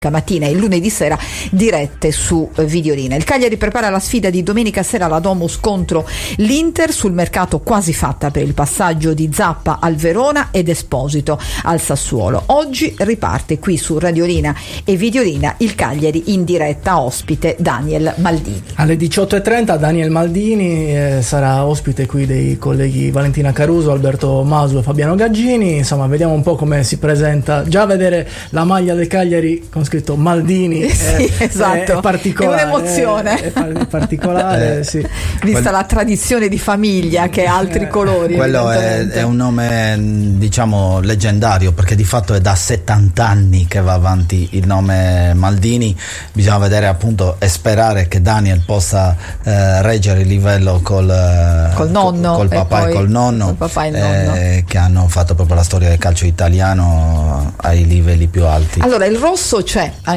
mattina e lunedì sera dirette su Videolina. Il Cagliari prepara la sfida di domenica sera alla Domus contro l'Inter, sul mercato quasi fatta per il passaggio di Zappa al Verona ed Esposito al Sassuolo. Oggi riparte qui su Radiolina e Videolina il Cagliari in diretta, ospite Daniel Maldini. Alle 18:30 Daniel Maldini sarà ospite qui dei colleghi Valentina Caruso, Alberto Masu e Fabiano Gaggini. Insomma, vediamo un po' come si presenta. Già vedere la maglia del Cagliari con scritto Maldini esatto, è particolare, è un'emozione, è particolare sì. Vista la tradizione di famiglia che ha altri colori. Quello è un nome, diciamo, leggendario, perché di fatto è da 70 anni che va avanti il nome Maldini. Bisogna vedere appunto e sperare che Daniel possa reggere il livello col nonno, col papà e col nonno, che hanno fatto proprio la storia del calcio italiano ai livelli più alti. Allora il rosso c'è